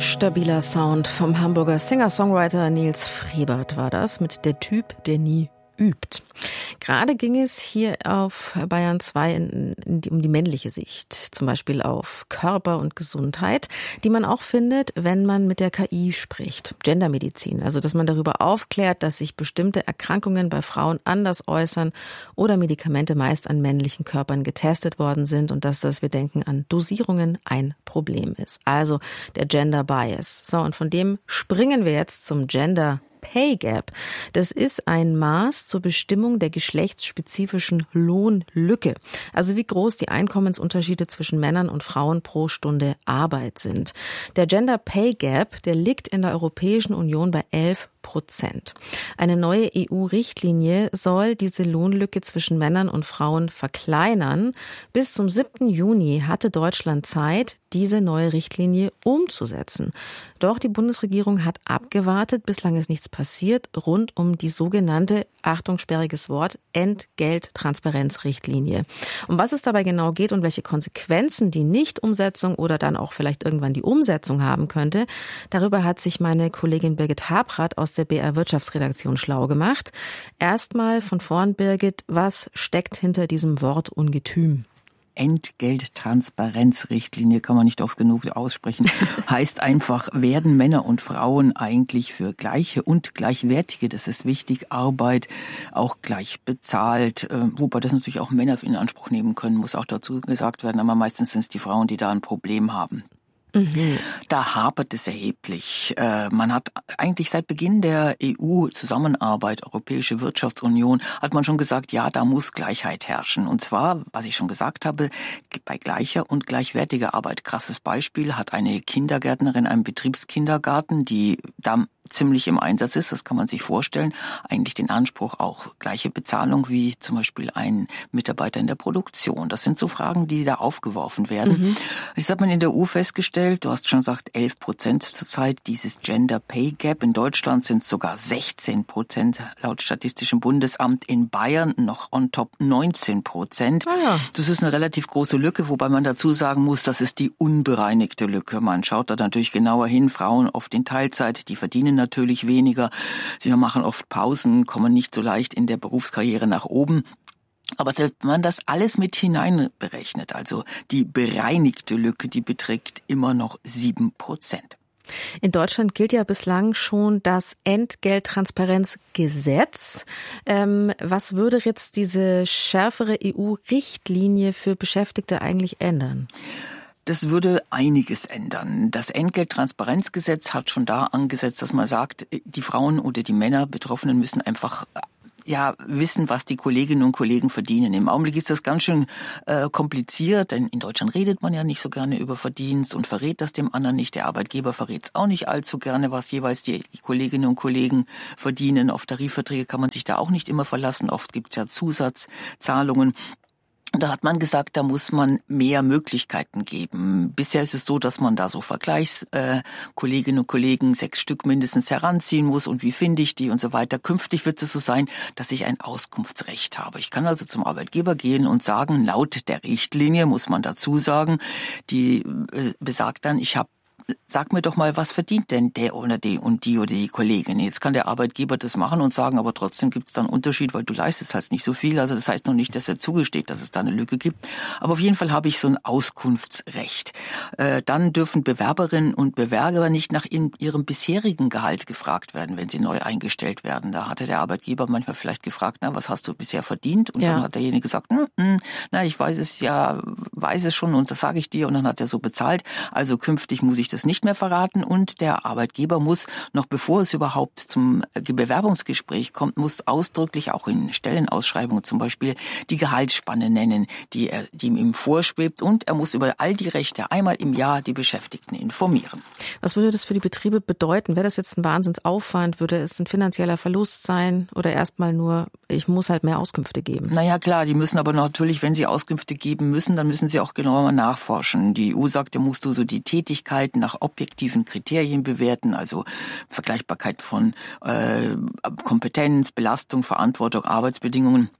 Stabiler Sound vom Hamburger Singer-Songwriter Nils Frebert war das mit Der Typ, der nie übt. Gerade ging es hier auf Bayern 2 um die männliche Sicht, zum Beispiel auf Körper und Gesundheit, die man auch findet, wenn man mit der KI spricht. Gendermedizin, also dass man darüber aufklärt, dass sich bestimmte Erkrankungen bei Frauen anders äußern oder Medikamente meist an männlichen Körpern getestet worden sind und dass das, wir denken an Dosierungen, ein Problem ist. Also der Gender Bias. So, und von dem springen wir jetzt zum Gender Pay Gap. Das ist ein Maß zur Bestimmung der geschlechtsspezifischen Lohnlücke. Also wie groß die Einkommensunterschiede zwischen Männern und Frauen pro Stunde Arbeit sind. Der Gender Pay Gap, der liegt in der Europäischen Union bei 11%. Eine neue EU-Richtlinie soll diese Lohnlücke zwischen Männern und Frauen verkleinern. Bis zum 7. Juni hatte Deutschland Zeit, diese neue Richtlinie umzusetzen. Doch die Bundesregierung hat abgewartet, bislang ist nichts passiert, rund um die sogenannte, Achtung, sperriges Wort, Entgelttransparenzrichtlinie. Um was es dabei genau geht und welche Konsequenzen die Nichtumsetzung oder dann auch vielleicht irgendwann die Umsetzung haben könnte, darüber hat sich meine Kollegin Birgit Habrath aus der BR Wirtschaftsredaktion schlau gemacht. Erstmal von vorn, Birgit, was steckt hinter diesem Wort Ungetüm? Entgelttransparenzrichtlinie kann man nicht oft genug aussprechen. Heißt einfach, werden Männer und Frauen eigentlich für gleiche und gleichwertige, das ist wichtig, Arbeit auch gleich bezahlt, wobei das natürlich auch Männer in Anspruch nehmen können, muss auch dazu gesagt werden, aber meistens sind es die Frauen, die da ein Problem haben. Da hapert es erheblich. Man hat eigentlich seit Beginn der EU-Zusammenarbeit, Europäische Wirtschaftsunion, hat man schon gesagt, ja, da muss Gleichheit herrschen. Und zwar, was ich schon gesagt habe, bei gleicher und gleichwertiger Arbeit. Krasses Beispiel hat eine Kindergärtnerin, einen Betriebskindergarten, die da ziemlich im Einsatz ist, das kann man sich vorstellen, eigentlich den Anspruch auch gleiche Bezahlung wie zum Beispiel ein Mitarbeiter in der Produktion. Das sind so Fragen, die da aufgeworfen werden. Das hat man in der EU festgestellt, du hast schon gesagt 11% zurzeit dieses Gender Pay Gap. In Deutschland sind es sogar 16% laut Statistischem Bundesamt, in Bayern noch on top 19%. Das ist eine relativ große Lücke, wobei man dazu sagen muss, das ist die unbereinigte Lücke. Man schaut da natürlich genauer hin, Frauen oft in Teilzeit, die verdienen natürlich weniger. Sie machen oft Pausen, kommen nicht so leicht in der Berufskarriere nach oben. Aber wenn man das alles mit hineinberechnet, also die bereinigte Lücke, die beträgt immer noch 7%. In Deutschland gilt ja bislang schon das Entgelttransparenzgesetz. Was würde jetzt diese schärfere EU-Richtlinie für Beschäftigte eigentlich ändern? Das würde einiges ändern. Das Entgelttransparenzgesetz hat schon da angesetzt, dass man sagt, die Frauen oder die Männer, Betroffenen müssen einfach wissen, was die Kolleginnen und Kollegen verdienen. Im Augenblick ist das ganz schön kompliziert, denn in Deutschland redet man ja nicht so gerne über Verdienst und verrät das dem anderen nicht. Der Arbeitgeber verrät es auch nicht allzu gerne, was jeweils die Kolleginnen und Kollegen verdienen. Auf Tarifverträge kann man sich da auch nicht immer verlassen. Oft gibt es ja Zusatzzahlungen. Da hat man gesagt, da muss man mehr Möglichkeiten geben. Bisher ist es so, dass man da so Vergleichskolleginnen und Kollegen 6 Stück mindestens heranziehen muss und wie finde ich die und so weiter. Künftig wird es so sein, dass ich ein Auskunftsrecht habe. Ich kann also zum Arbeitgeber gehen und sagen, laut der Richtlinie muss man dazu sagen, die besagt dann, sag mir doch mal, was verdient denn der oder die und die Kollegin? Jetzt kann der Arbeitgeber das machen und sagen, aber trotzdem gibt es dann einen Unterschied, weil du leistest halt nicht so viel. Also das heißt noch nicht, dass er zugesteht, dass es da eine Lücke gibt. Aber auf jeden Fall habe ich so ein Auskunftsrecht. Dann dürfen Bewerberinnen und Bewerber nicht nach ihrem bisherigen Gehalt gefragt werden, wenn sie neu eingestellt werden. Da hatte der Arbeitgeber manchmal vielleicht gefragt, na, was hast du bisher verdient? Und dann hat derjenige gesagt, ich weiß es schon und das sage ich dir. Und dann hat er so bezahlt. Also künftig muss ich das nicht mehr verraten und der Arbeitgeber muss, noch bevor es überhaupt zum Bewerbungsgespräch kommt, muss ausdrücklich auch in Stellenausschreibungen zum Beispiel die Gehaltsspanne nennen, die ihm vorschwebt, und er muss über all die Rechte einmal im Jahr die Beschäftigten informieren. Was würde das für die Betriebe bedeuten? Wäre das jetzt ein Wahnsinnsaufwand? Würde es ein finanzieller Verlust sein oder erstmal nur, ich muss halt mehr Auskünfte geben? Naja, klar, die müssen aber natürlich, wenn sie Auskünfte geben müssen, dann müssen sie auch genauer nachforschen. Die EU sagt, da musst du so die Tätigkeiten nach objektiven Kriterien bewerten, also Vergleichbarkeit von Kompetenz, Belastung, Verantwortung, Arbeitsbedingungen.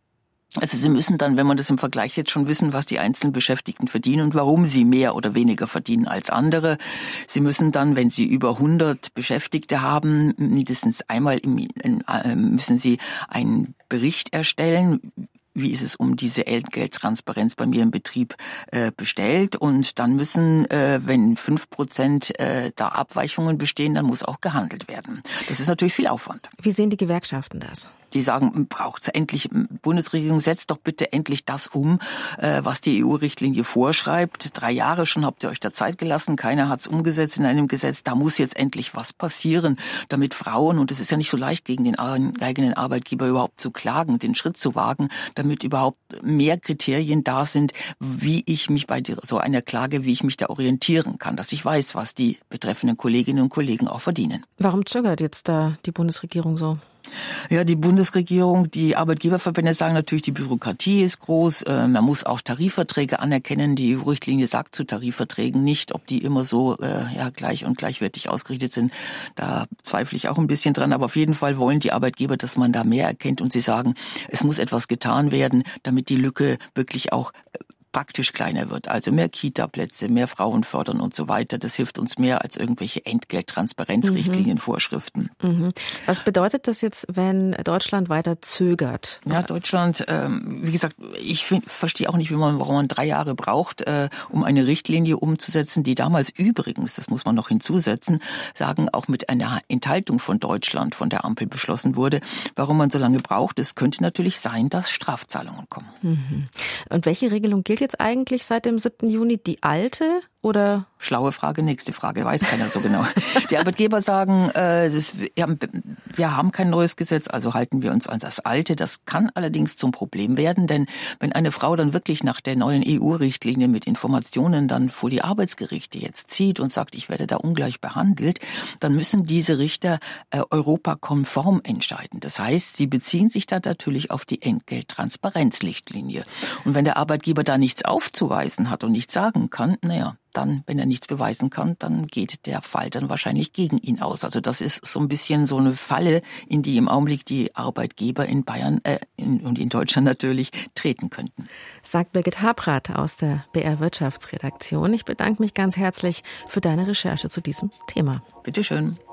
Also Sie müssen dann, wenn man das im Vergleich jetzt schon wissen, was die einzelnen Beschäftigten verdienen und warum sie mehr oder weniger verdienen als andere. Sie müssen dann, wenn Sie über 100 Beschäftigte haben, mindestens einmal müssen Sie einen Bericht erstellen. Wie ist es um diese Entgelttransparenz bei mir im Betrieb bestellt? Und dann müssen, wenn 5% da Abweichungen bestehen, dann muss auch gehandelt werden. Das ist natürlich viel Aufwand. Wie sehen die Gewerkschaften das? Die sagen, braucht's endlich, Bundesregierung, setzt doch bitte endlich das um, was die EU-Richtlinie vorschreibt. 3 Jahre schon habt ihr euch da Zeit gelassen, keiner hat's umgesetzt in einem Gesetz. Da muss jetzt endlich was passieren, damit Frauen, und es ist ja nicht so leicht, gegen den eigenen Arbeitgeber überhaupt zu klagen, den Schritt zu wagen, damit überhaupt mehr Kriterien da sind, wie ich mich bei so einer Klage, wie ich mich da orientieren kann, dass ich weiß, was die betreffenden Kolleginnen und Kollegen auch verdienen. Warum zögert jetzt da die Bundesregierung so? Ja, die Bundesregierung, die Arbeitgeberverbände sagen natürlich, die Bürokratie ist groß. Man muss auch Tarifverträge anerkennen. Die EU-Richtlinie sagt zu Tarifverträgen nicht, ob die immer so gleich und gleichwertig ausgerichtet sind. Da zweifle ich auch ein bisschen dran. Aber auf jeden Fall wollen die Arbeitgeber, dass man da mehr erkennt. Und sie sagen, es muss etwas getan werden, damit die Lücke wirklich auch praktisch kleiner wird. Also mehr Kita-Plätze, mehr Frauen fördern und so weiter. Das hilft uns mehr als irgendwelche Entgelttransparenzrichtlinien, Vorschriften. Was bedeutet das jetzt, wenn Deutschland weiter zögert? Ja, Deutschland, wie gesagt, ich verstehe auch nicht, warum man 3 Jahre braucht, um eine Richtlinie umzusetzen, die damals übrigens, das muss man noch hinzusetzen, sagen, auch mit einer Enthaltung von Deutschland von der Ampel beschlossen wurde. Warum man so lange braucht, es könnte natürlich sein, dass Strafzahlungen kommen. Und welche Regelung gilt jetzt eigentlich seit dem 7. Juni? Die alte oder? Schlaue Frage, nächste Frage, weiß keiner so genau. Die Arbeitgeber sagen, wir haben kein neues Gesetz, also halten wir uns an das alte. Das kann allerdings zum Problem werden, denn wenn eine Frau dann wirklich nach der neuen EU-Richtlinie mit Informationen dann vor die Arbeitsgerichte jetzt zieht und sagt, ich werde da ungleich behandelt, dann müssen diese Richter europakonform entscheiden. Das heißt, sie beziehen sich da natürlich auf die Entgelttransparenzrichtlinie. Und wenn der Arbeitgeber da nichts aufzuweisen hat und nichts sagen kann, dann, wenn er nichts beweisen kann, dann geht der Fall dann wahrscheinlich gegen ihn aus. Also das ist so ein bisschen so eine Falle, in die im Augenblick die Arbeitgeber in Bayern und in Deutschland natürlich treten könnten. Sagt Birgit Habrath aus der BR Wirtschaftsredaktion. Ich bedanke mich ganz herzlich für deine Recherche zu diesem Thema. Bitte schön.